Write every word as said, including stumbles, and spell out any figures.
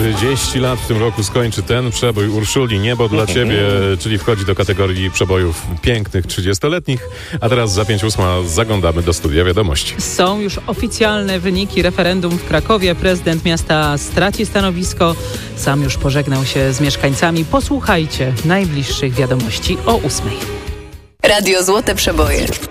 czterdzieści lat w tym roku skończy ten przebój Urszuli Niebo dla ciebie, czyli wchodzi do kategorii przebojów pięknych trzydziestoletnich. A teraz za pięć ósma zaglądamy do studia wiadomości. Są już oficjalne wyniki referendum w Krakowie. Prezydent miasta straci stanowisko. Sam już pożegnał się z mieszkańcami. Posłuchajcie najbliższych wiadomości o ósmej. Radio Złote Przeboje.